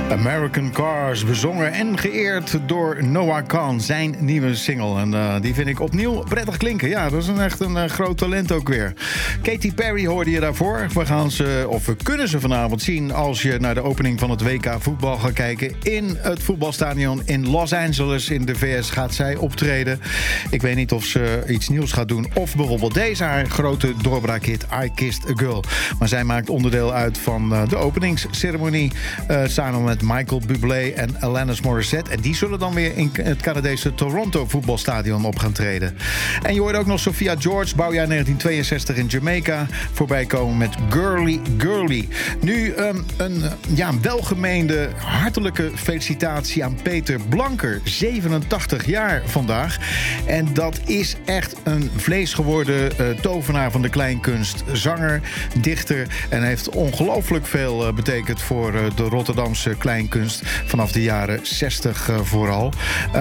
American Cars, bezongen en geëerd door Noah Kahan, zijn nieuwe single. En die vind ik opnieuw prettig klinken. Ja, dat is echt een groot talent ook weer. Katy Perry hoorde je daarvoor. We kunnen ze vanavond zien als je naar de opening van het WK voetbal gaat kijken. In het voetbalstadion in Los Angeles in de VS gaat zij optreden. Ik weet niet of ze iets nieuws gaat doen of bijvoorbeeld deze haar grote doorbraakhit I Kissed a Girl. Maar zij maakt onderdeel uit van de openingsceremonie samen met Michael Bublé en Alanis Morissette. En die zullen dan weer in het Canadese Toronto voetbalstadion op gaan treden. En je hoort ook nog Sophia George, bouwjaar 1962 in Jamaica, voorbij komen met Girly Girly. Nu een welgemeende hartelijke felicitatie aan Peter Blanker, 87 jaar vandaag. En dat is echt een vleesgeworden tovenaar van de kleinkunst, zanger, dichter en heeft ongelooflijk veel betekend voor de Rotterdamse kleinkunst vanaf de jaren 60 vooral.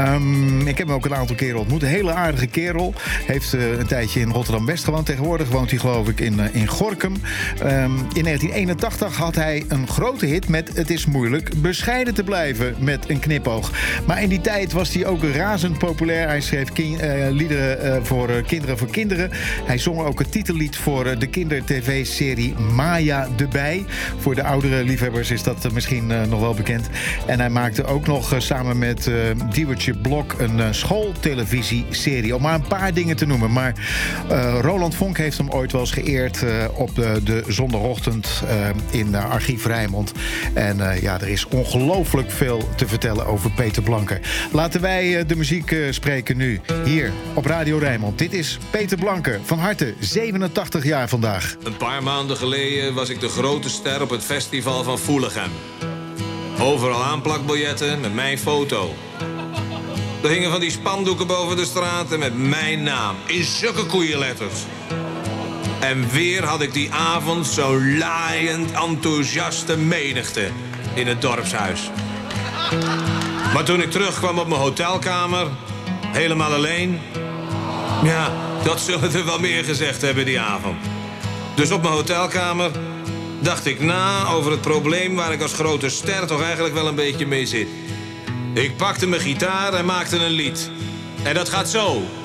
Ik heb hem ook een aantal keren ontmoet. Een hele aardige kerel. Heeft een tijdje in Rotterdam-West gewoond. Tegenwoordig woont hij geloof ik in Gorinchem. In 1981 had hij een grote hit met Het is moeilijk bescheiden te blijven met een knipoog. Maar in die tijd was hij ook razend populair. Hij schreef liederen voor Kinderen voor Kinderen. Hij zong ook het titellied voor de kinder-tv-serie Maya de Bij. Voor de oudere liefhebbers is dat misschien nog wel bekend. En hij maakte ook nog samen met Diewertje Blok een schooltelevisieserie. Om maar een paar dingen te noemen. Maar Roland Vonk heeft hem ooit wel eens geëerd op de zondagochtend in Archief Rijnmond. En er is ongelooflijk veel te vertellen over Peter Blanker. Laten wij de muziek spreken nu. Hier op Radio Rijnmond. Dit is Peter Blanker. Van harte 87 jaar vandaag. Een paar maanden geleden was ik de grote ster op het festival van Voelichem. Overal aanplakbiljetten met mijn foto. Er hingen van die spandoeken boven de straten met mijn naam. In zulke koeienletters. En weer had ik die avond zo'n laaiend enthousiaste menigte in het dorpshuis. Maar toen ik terugkwam op mijn hotelkamer, helemaal alleen... ja, dat zullen er wel meer gezegd hebben die avond. Dus op mijn hotelkamer dacht ik na over het probleem waar ik als grote ster toch eigenlijk wel een beetje mee zit. Ik pakte mijn gitaar en maakte een lied. En dat gaat zo.